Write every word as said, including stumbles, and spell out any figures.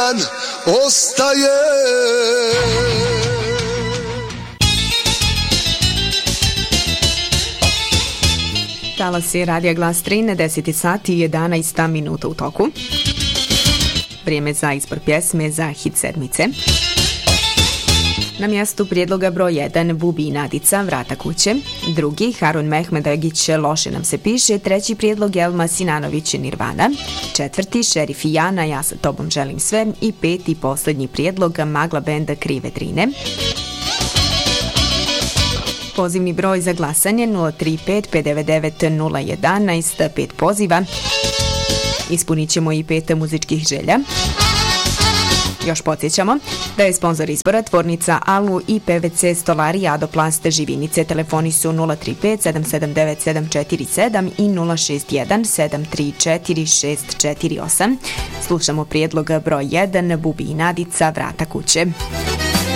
dan ostaje. Talas je Radija Glas tri na deset sati i jedanaest minuta u toku. Vrijeme za izbor pjesme za hit sedmice. Na mjestu prijedloga broj jedan Bubi i Nadica, Vrata kuće. Drugi Harun Mehmedagić, Loše nam se piše. Treći prijedlog Elma Sinanović, Nirvana. Četvrti Šerif i Jana, Ja sa tobom želim sve. I peti posljednji prijedlog Magla benda Krive drine. Pozivni broj za glasanje nula tri pet pet devet devet nula jedan jedan, pet poziva. Ispunit ćemo i pet muzičkih želja. Još podsjećamo da je sponzor izbora tvornica Alu i P V C Stolari Adoplast Živinice. Telefoni su nula tri pet sedam sedam devet sedam četiri sedam i nula šest jedan sedam tri četiri šest četiri osam. Slušamo prijedlog broj jedan Bubi i Nadica, Vrata kuće.